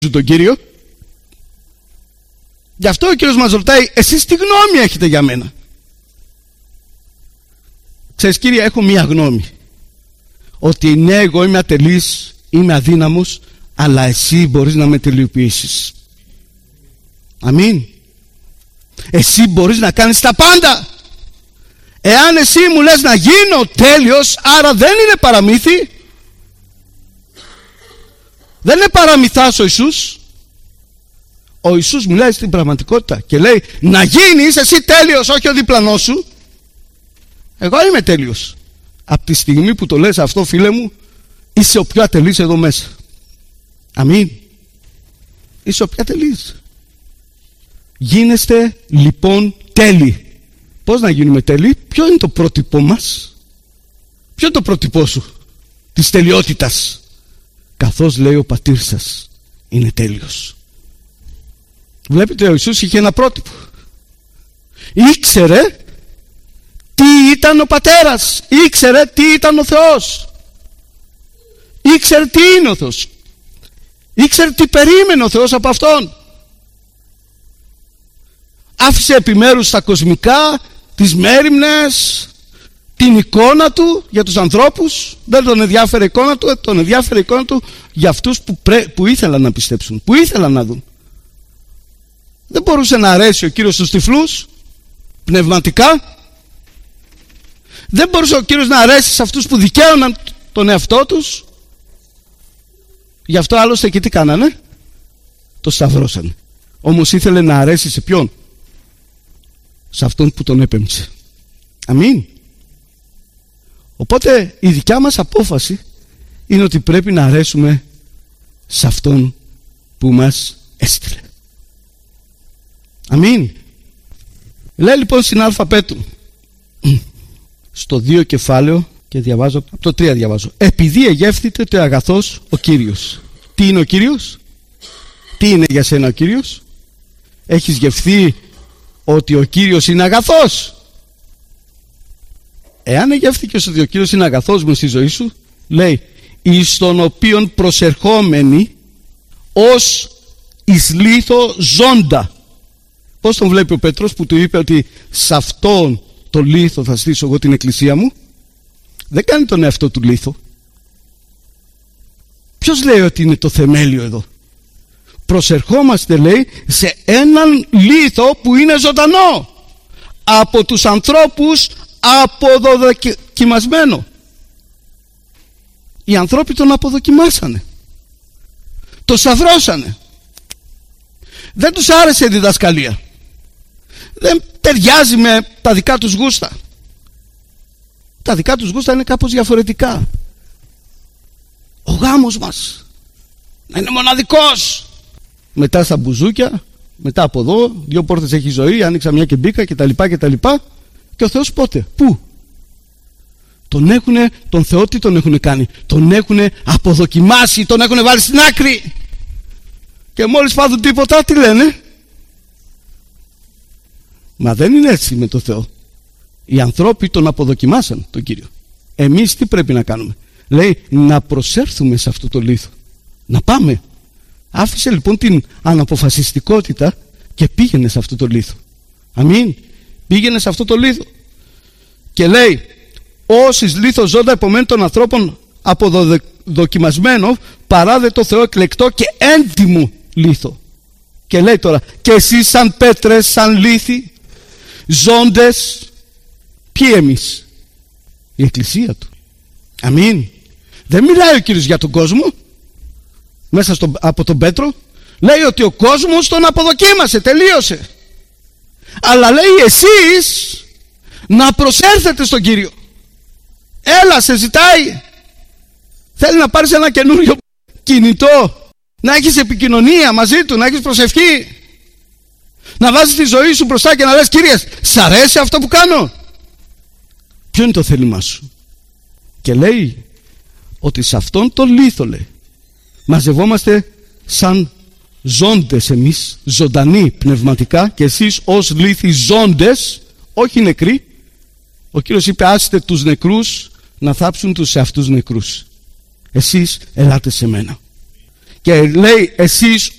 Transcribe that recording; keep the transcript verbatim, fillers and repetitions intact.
τον Κύριο. Γι' αυτό ο Κύριος μας ρωτάει, εσείς τι γνώμη έχετε για μένα? Ξέρεις, Κύριε, έχω μία γνώμη, ότι ναι, εγώ είμαι ατελής, είμαι αδύναμος, αλλά εσύ μπορείς να με τελειοποιήσεις. Αμήν. Εσύ μπορείς να κάνεις τα πάντα. Εάν εσύ μου λες να γίνω τέλειος, άρα δεν είναι παραμύθι, δεν είναι παραμυθάς ο Ιησούς. Ο Ιησούς μιλάει στην πραγματικότητα και λέει να γίνεις εσύ τέλειος, όχι ο διπλανός σου. Εγώ είμαι τέλειος. Από τη στιγμή που το λες αυτό, φίλε μου, είσαι ο πιο ατελής εδώ μέσα. Αμήν. Είσαι ο πιο ατελής. Γίνεστε λοιπόν τέλειοι. Πώς να γίνουμε τέλειοι? Ποιο είναι το πρότυπό μας? Ποιο είναι το πρότυπό σου της τελειότητας? Καθώς λέει ο πατήρ σας είναι τέλειος. Βλέπετε, ο Ιησούς είχε ένα πρότυπο. Ήξερε τι ήταν ο πατέρας, ήξερε τι ήταν ο Θεός, ήξερε τι είναι ο Θεός, ήξερε τι περίμενε ο Θεός από αυτόν. Άφησε επιμέρους τα κοσμικά, τις μέριμνες, την εικόνα του για τους ανθρώπους. Δεν τον ενδιάφερε η εικόνα του, τον ενδιάφερε η εικόνα του για αυτούς που, πρέ, που ήθελαν να πιστέψουν, που ήθελαν να δουν. Δεν μπορούσε να αρέσει ο Κύριος στους τυφλούς πνευματικά. Δεν μπορούσε ο Κύριος να αρέσει σε αυτούς που δικαίωναν τον εαυτό τους. Γι' αυτό άλλωστε και τι κάνανε? Το σταυρώσανε. Όμως ήθελε να αρέσει σε ποιον? Σε αυτόν που τον έπεμψε. Αμήν. Οπότε η δικιά μας απόφαση είναι ότι πρέπει να αρέσουμε σε αυτόν που μας έστειλε. Αμήν. Λέει λοιπόν στην Α Πέτρου στο δύο κεφάλαιο, και διαβάζω από το τρία, διαβάζω. Επειδή εγεύθητε το αγαθός ο Κύριος. Τι είναι ο Κύριος? Τι είναι για σένα ο Κύριος? Έχεις γευθεί ότι ο Κύριος είναι αγαθός? Εάν εγεύθηκες ότι ο Κύριος είναι αγαθός μου στη ζωή σου, λέει εις τον οποίον προσερχόμενοι ως εις λίθο ζώντα. Πώς τον βλέπει ο Πέτρος που του είπε ότι σε αυτόν το λίθο θα στήσω εγώ την εκκλησία μου? Δεν κάνει τον εαυτό του λίθο. Ποιος λέει ότι είναι το θεμέλιο εδώ? Προσερχόμαστε, λέει, σε έναν λίθο που είναι ζωντανό, από τους ανθρώπους αποδοκιμασμένο. Οι ανθρώποι τον αποδοκιμάσανε, το σταυρώσανε. Δεν τους άρεσε η διδασκαλία, δεν ταιριάζει με τα δικά τους γούστα. Τα δικά τους γούστα είναι κάπως διαφορετικά. Ο γάμος μας να είναι μοναδικός. Μετά στα μπουζούκια, μετά από εδώ, δύο πόρτες έχει ζωή, άνοιξα μια και μπήκα και τα λοιπά και τα λοιπά. Και ο Θεός πότε, πού? Τον έχουνε, τον Θεό τι τον έχουνε κάνει? Τον έχουνε αποδοκιμάσει, τον έχουνε βάλει στην άκρη. Και μόλις πάθουν τίποτα, τι λένε? Μα δεν είναι έτσι με το Θεό. Οι ανθρώποι τον αποδοκιμάσαν τον Κύριο. Εμείς τι πρέπει να κάνουμε? Λέει να προσέρθουμε σε αυτό το λίθο, να πάμε. Άφησε λοιπόν την αναποφασιστικότητα και πήγαινε σε αυτό το λίθο. Αμήν. Πήγαινε σε αυτό το λίθο και λέει όσοι λίθο ζώντα επομένου των ανθρώπων αποδοκιμασμένο παράδε το Θεό εκλεκτό και έντιμο λίθο. Και λέει τώρα και εσείς σαν πέτρες, σαν λίθοι, ζώντες. Ποιοι εμείς? Η εκκλησία του. Αμήν. Δεν μιλάει ο Κύριος για τον κόσμο μέσα στο, από τον Πέτρο. Λέει ότι ο κόσμος τον αποδοκίμασε, τελείωσε. Αλλά λέει εσείς να προσέρθετε στον Κύριο. Έλα, σε ζητάει. Θέλει να πάρεις ένα καινούριο κινητό, να έχεις επικοινωνία μαζί του, να έχεις προσευχή, να βάζεις τη ζωή σου μπροστά και να λες Κύριε, σ' αρέσει αυτό που κάνω? Ποιο είναι το θέλημά σου? Και λέει ότι σε αυτόν τον λίθο, λέει, μαζευόμαστε σαν ζώντες εμείς, ζωντανοί πνευματικά, και εσείς ως λίθοι ζώντες, όχι νεκροί. Ο Κύριος είπε άστε τους νεκρούς να θάψουν τους εαυτούς νεκρούς. Εσείς ελάτε σε μένα. Και λέει, εσείς